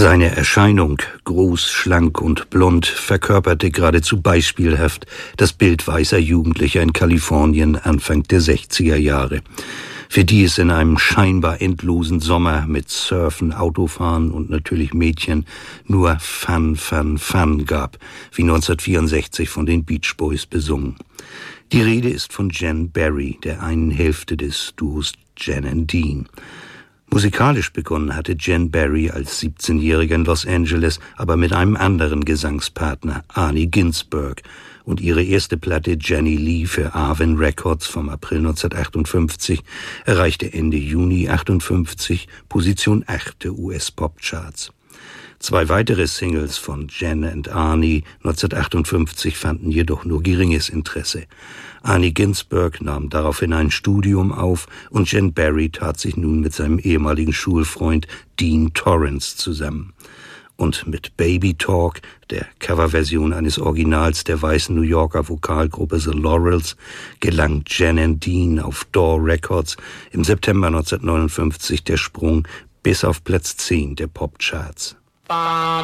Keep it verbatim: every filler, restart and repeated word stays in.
Seine Erscheinung, groß, schlank und blond, verkörperte geradezu beispielhaft das Bild weißer Jugendlicher in Kalifornien Anfang der sechziger Jahre, für die es in einem scheinbar endlosen Sommer mit Surfen, Autofahren und natürlich Mädchen nur Fun, Fun, Fun gab, wie neunzehnhundertvierundsechzig von den Beach Boys besungen. Die Rede ist von Jen Barry, der einen Hälfte des Duos Jen and Dean. Musikalisch begonnen hatte Jen Barry als siebzehnjährige in Los Angeles, aber mit einem anderen Gesangspartner, Arnie Ginsberg, und ihre erste Platte Jenny Lee für Arvin Records vom April neunzehnhundertachtundfünfzig erreichte Ende Juni achtundfünfzig Position acht der U S-Pop-Charts. Zwei weitere Singles von Jen und Arnie neunzehnhundertachtundfünfzig fanden jedoch nur geringes Interesse. Arnie Ginsberg nahm daraufhin ein Studium auf und Jen Barry tat sich nun mit seinem ehemaligen Schulfreund Dean Torrance zusammen. Und mit Baby Talk, der Coverversion eines Originals der weißen New Yorker Vokalgruppe The Laurels, gelang Jen and Dean auf Door Records im September neunzehnhundertneunundfünfzig der Sprung bis auf Platz zehn der Popcharts.